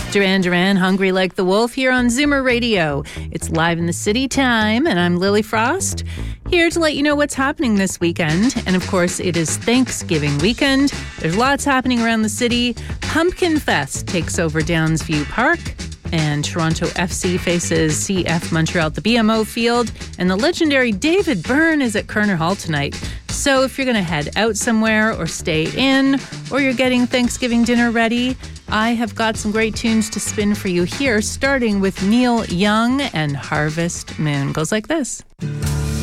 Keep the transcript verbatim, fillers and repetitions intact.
Duran Duran, Hungry Like the Wolf, here on Zoomer Radio. It's Live in the City time, and I'm Lily Frost, here to let you know what's happening this weekend. And of course, it is Thanksgiving weekend. There's lots happening around the city. Pumpkin Fest takes over Downs View Park, and Toronto F C faces C F Montreal at the B M O Field, and the legendary David Byrne is at Kerner Hall tonight. So if you're going to head out somewhere or stay in, or you're getting Thanksgiving dinner ready, I have got some great tunes to spin for you here, starting with Neil Young and Harvest Moon. Goes like this.